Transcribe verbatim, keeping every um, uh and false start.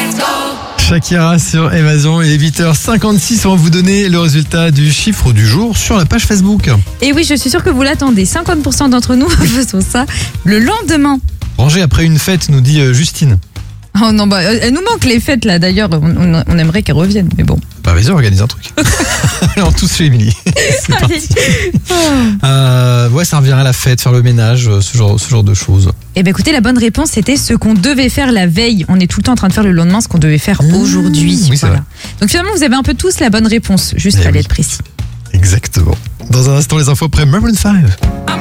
Shakira sur Évasion, il est huit heures cinquante-six, on va vous donner le résultat du chiffre du jour sur la page Facebook. Et oui, je suis sûre que vous l'attendez. cinquante pour cent d'entre nous faisons ça le lendemain. Rangé après une fête, nous dit euh, Justine. Oh non, bah, elle nous manque les fêtes là. D'ailleurs, on, on, on aimerait qu'elles reviennent, mais bon. Bah vas-y, organise un truc. On tous chez Émilie. C'est parti. Euh, ouais, ça revient à la fête, faire le ménage, ce genre, ce genre de choses. Eh ben écoutez, la bonne réponse c'était ce qu'on devait faire la veille. On est tout le temps en train de faire le lendemain ce qu'on devait faire mmh, aujourd'hui. Oui, c'est voilà. vrai. Donc finalement, vous avez un peu tous la bonne réponse. Juste, Eh fallait oui. être précis. Exactement. Dans un instant, les infos après Maroon cinq.